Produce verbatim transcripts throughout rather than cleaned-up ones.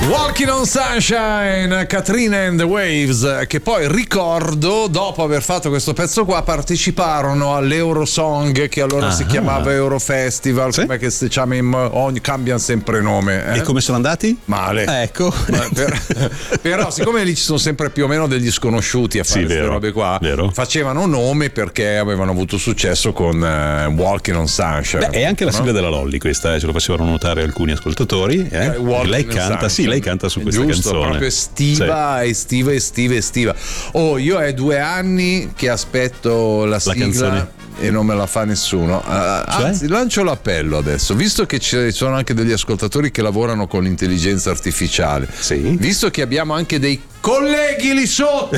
Walking on Sunshine, Katrina and the Waves, che poi ricordo, dopo aver fatto questo pezzo qua, parteciparono all'Eurosong, che allora ah, si chiamava Eurofestival, sì? Come che si chiama in, ogni, cambiano sempre nome. Eh? E come sono andati? Male. Ecco. Per, però siccome lì ci sono sempre più o meno degli sconosciuti a fare sì, queste vero, robe qua, vero. Facevano nome perché avevano avuto successo con uh, Walking on Sunshine. Beh, è anche la sigla no? della Lolli questa, eh, ce lo facevano notare alcuni ascoltatori. Eh? Eh, lei canta, sì, lei canta su questa giusto, canzone. Proprio estiva, sì. estiva, estiva, estiva. Oh, io è due anni che aspetto la sigla. La canzone. E non me la fa nessuno. Uh, cioè? Anzi, lancio l'appello adesso, visto che ci sono anche degli ascoltatori che lavorano con l'intelligenza artificiale, sì. Visto che abbiamo anche dei colleghi lì sotto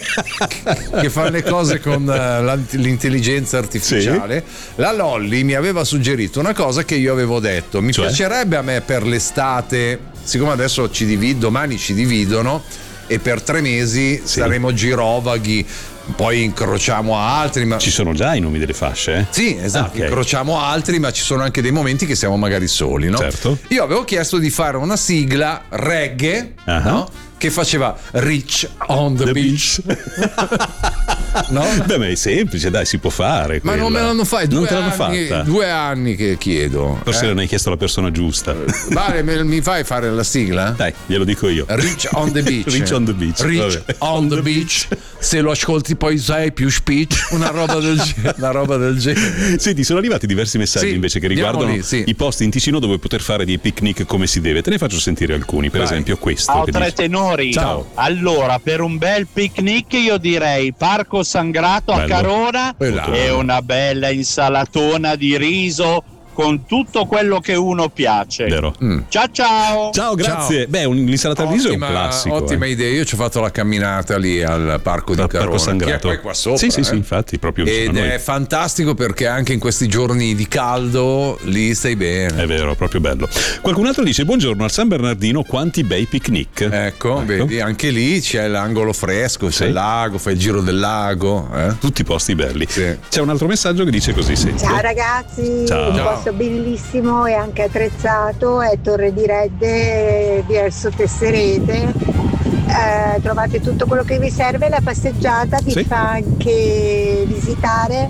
che fanno le cose con uh, l'intelligenza artificiale, sì. La Lolli mi aveva suggerito una cosa che io avevo detto. Mi cioè? piacerebbe a me per l'estate, siccome adesso ci divido, domani ci dividono e per tre mesi sì. saremo girovaghi. Poi incrociamo altri, ma ci sono già i nomi delle fasce? Eh? Sì, esatto, ah, okay. Incrociamo altri, ma ci sono anche dei momenti che siamo magari soli, no? Certo. Io avevo chiesto di fare una sigla reggae, uh-huh. no? Che faceva Rich on the, the beach, beach. No? Beh, ma è semplice, dai, si può fare. Ma quella. non me l'hanno fatto, non due te l'hanno anni, fatta. Due anni che chiedo. Forse eh? non hai chiesto alla persona giusta. Vale, mi fai fare la sigla? Dai, glielo dico io. Rich on the beach. Rich on the beach. Rich Vabbè. on the beach. Se lo ascolti poi sai più speech, una roba del genere. Una roba del genere. Senti, sono arrivati diversi messaggi sì, invece che riguardano lì, sì. i posti in Ticino dove poter fare dei picnic come si deve. Te ne faccio sentire alcuni, per Vai. esempio questo. Ciao che tre dice. tenori. Ciao. Allora, per un bel picnic io direi Parco Sangrato a Bello. Carona Bella. e una bella insalatona di riso con tutto quello che uno piace. Vero. Mm. Ciao ciao. Ciao, grazie. Ciao. Beh, un'insalata di riso è un classico. Ottima eh. idea. Io ci ho fatto la camminata lì al Parco di Carona, Parco Sangrato. Che è poi qua sopra. Sì, sì, eh. sì, infatti, proprio Ed è fantastico perché anche in questi giorni di caldo lì stai bene. È vero, proprio bello. Qualcun altro dice: buongiorno al San Bernardino, quanti bei picnic. Ecco, ecco. Vedi, anche lì c'è l'angolo fresco, c'è sì. il lago, fai il giro del lago. Eh? Tutti posti belli. Sì. C'è un altro messaggio che dice così: senti. Ciao ragazzi, Ciao. un posto bellissimo e anche attrezzato è Torre di Redde verso Tesserete. Eh, trovate tutto quello che vi serve, la passeggiata vi sì. fa anche visitare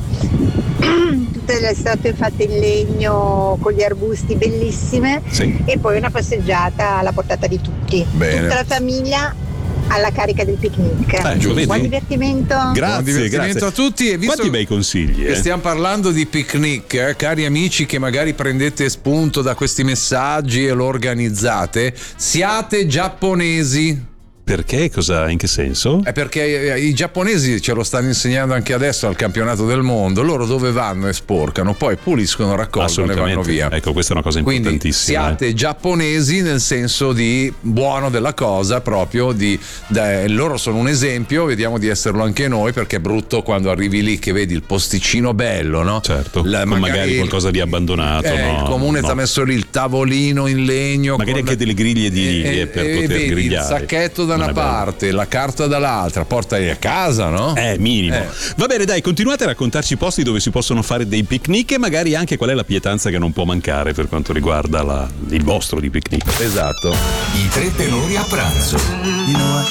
tutte le statue fatte in legno con gli arbusti bellissime sì. e poi una passeggiata alla portata di tutti. Bene. Tutta la famiglia alla carica del picnic. Eh, Buon divertimento. Grazie, Buon divertimento grazie a tutti. E visto Quanti bei consigli. Che eh? stiamo parlando di picnic, eh, cari amici che magari prendete spunto da questi messaggi e lo organizzate, siate giapponesi. Perché? Cosa? In che senso? È perché i giapponesi ce lo stanno insegnando anche adesso al campionato del mondo. Loro dove vanno e sporcano, poi puliscono, raccolgono e vanno via. Ecco, questa è una cosa Quindi importantissima. siate eh. giapponesi nel senso di buono della cosa, proprio di da, loro sono un esempio, vediamo di esserlo anche noi, perché è brutto quando arrivi lì che vedi il posticino bello, no? Certo, La, con magari, magari qualcosa di abbandonato. Eh, no, il comune no. ti ha messo lì il tavolino in legno. Magari con, anche delle griglie di, e, eh, per e poter vedi grigliare. il sacchetto da una parte, la carta dall'altra, portali a casa, no? Eh, minimo. Eh. Va bene, dai, continuate a raccontarci posti dove si possono fare dei picnic e magari anche qual è la pietanza che non può mancare per quanto riguarda la, il vostro di picnic. Esatto. I tre tenori a pranzo. You know what?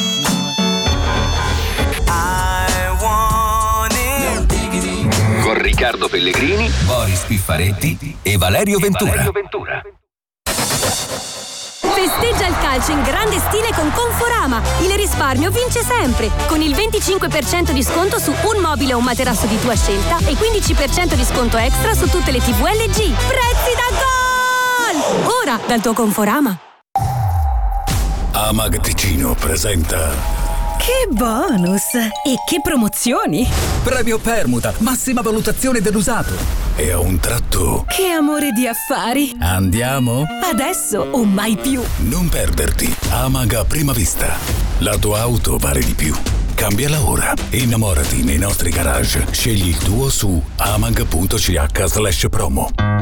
I want it. Con Riccardo Pellegrini, Boris Piffaretti e Valerio Ventura. E Valerio Ventura. Festeggia il calcio in grande stile con Conforama. Il risparmio vince sempre. Con il venticinque per cento di sconto su un mobile o un materasso di tua scelta e quindici per cento di sconto extra su tutte le tivù L G. Prezzi da gol! Ora dal tuo Conforama. Amag Ticino presenta... Che bonus! E che promozioni! Premio Permuta, massima valutazione dell'usato. E a un tratto... Che amore di affari! Andiamo? Adesso o mai più! Non perderti Amag a prima vista. La tua auto vale di più. Cambiala ora. Innamorati nei nostri garage. Scegli il tuo su amag punto c h slash promo.